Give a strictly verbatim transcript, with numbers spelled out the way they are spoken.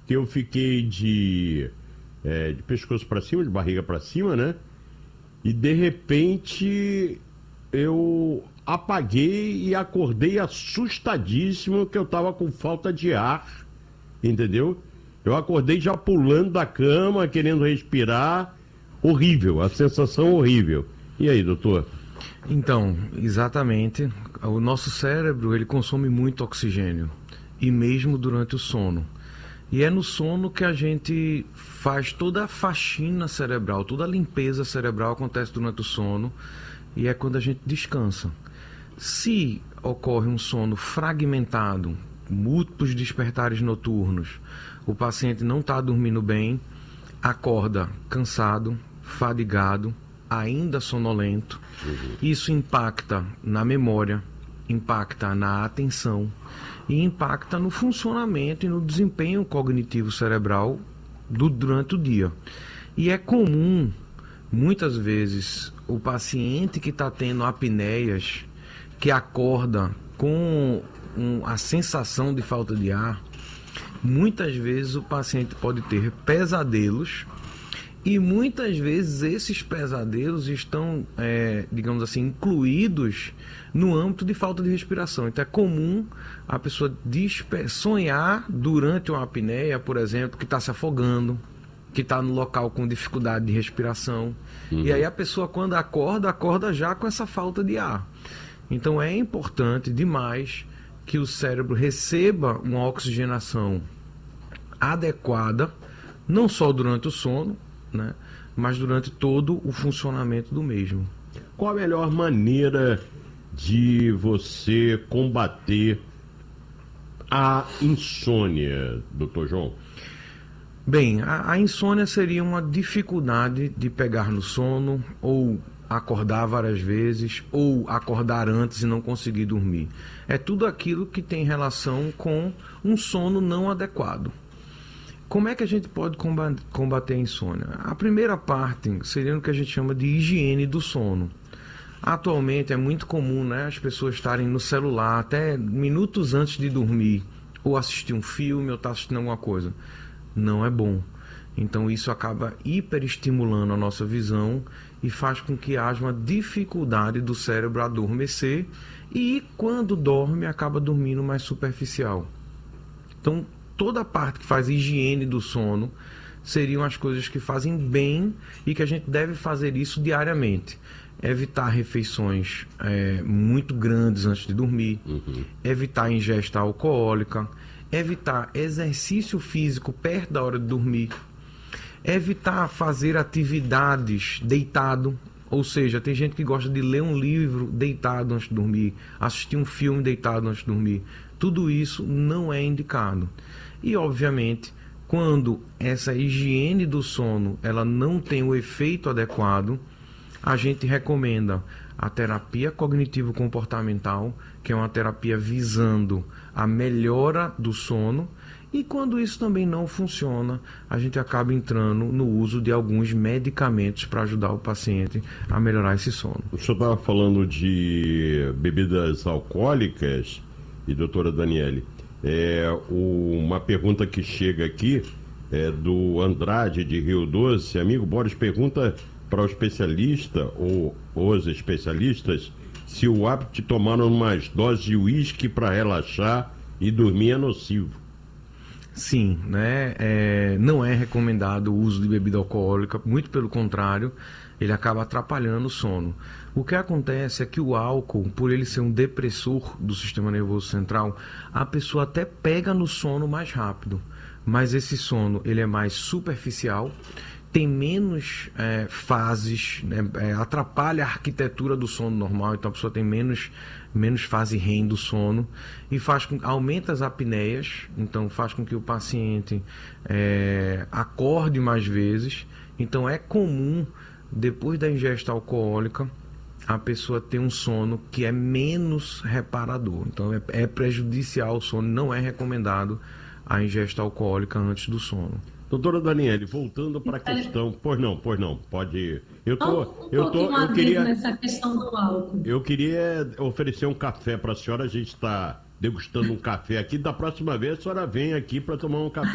que eu fiquei de, é, de pescoço para cima, de barriga para cima, né? E de repente eu apaguei e acordei assustadíssimo que eu tava com falta de ar, entendeu? Eu acordei já pulando da cama, querendo respirar. Horrível, a sensação horrível. E aí, doutor? Então, exatamente. O nosso cérebro, ele consome muito oxigênio, e mesmo durante o sono. E é no sono que a gente faz toda a faxina cerebral, toda a limpeza cerebral acontece durante o sono, e é quando a gente descansa. Se ocorre um sono fragmentado, múltiplos despertares noturnos, o paciente não está dormindo bem, acorda cansado, fadigado, ainda sonolento. Uhum. Isso impacta na memória, impacta na atenção e impacta no funcionamento e no desempenho cognitivo cerebral do, durante o dia. E é comum, muitas vezes, o paciente que está tendo apneias, que acorda com um, a sensação de falta de ar, muitas vezes o paciente pode ter pesadelos. E muitas vezes esses pesadelos estão, é, digamos assim, incluídos no âmbito de falta de respiração. Então é comum a pessoa sonhar durante uma apneia, por exemplo, que está se afogando, que está no local com dificuldade de respiração. Uhum. E aí a pessoa, quando acorda, acorda já com essa falta de ar. Então é importante demais que o cérebro receba uma oxigenação adequada, não só durante o sono, né, mas durante todo o funcionamento do mesmo. Qual a melhor maneira de você combater a insônia, doutor João? Bem, a, a insônia seria uma dificuldade de pegar no sono, ou acordar várias vezes, ou acordar antes e não conseguir dormir. É tudo aquilo que tem relação com um sono não adequado. Como é que a gente pode combater a insônia? A primeira parte seria o que a gente chama de higiene do sono. Atualmente é muito comum, né, as pessoas estarem no celular até minutos antes de dormir, ou assistir um filme, ou estar assistindo alguma coisa. Não é bom. Então isso acaba hiperestimulando a nossa visão e faz com que haja uma dificuldade do cérebro adormecer, e quando dorme acaba dormindo mais superficial. Então toda a parte que faz higiene do sono seriam as coisas que fazem bem e que a gente deve fazer isso diariamente. Evitar refeições é, muito grandes antes de dormir, uhum. Evitar ingesta alcoólica, evitar exercício físico perto da hora de dormir, evitar fazer atividades deitado, ou seja, tem gente que gosta de ler um livro deitado antes de dormir, assistir um filme deitado antes de dormir. Tudo isso não é indicado. E, obviamente, quando essa higiene do sono ela não tem o efeito adequado, a gente recomenda a terapia cognitivo-comportamental, que é uma terapia visando a melhora do sono. E quando isso também não funciona, a gente acaba entrando no uso de alguns medicamentos para ajudar o paciente a melhorar esse sono. O senhor estava falando de bebidas alcoólicas, e doutora Daniele, é, o, uma pergunta que chega aqui é do Andrade de Rio Doce. Amigo Boris pergunta para o especialista ou os especialistas se o hábito de tomar umas doses de uísque para relaxar e dormir é nocivo. Sim, né? É, não é recomendado o uso de bebida alcoólica, muito pelo contrário, ele acaba atrapalhando o sono. O que acontece é que o álcool, por ele ser um depressor do sistema nervoso central, a pessoa até pega no sono mais rápido, mas esse sono ele é mais superficial, tem menos é, fases, né? é, atrapalha a arquitetura do sono normal, então a pessoa tem menos, menos fase REM do sono e faz com, aumenta as apneias, então faz com que o paciente é, acorde mais vezes. Então é comum, depois da ingesta alcoólica, a pessoa ter um sono que é menos reparador. Então é, é prejudicial o sono, não é recomendado a ingesta alcoólica antes do sono. Doutora Daniele, voltando para a questão, pois não, pois não, pode ir. Eu tô, um eu tô, eu queria nessa questão do álcool. Eu queria oferecer um café para a senhora, a gente está degustando um café aqui, da próxima vez a senhora vem aqui para tomar um café.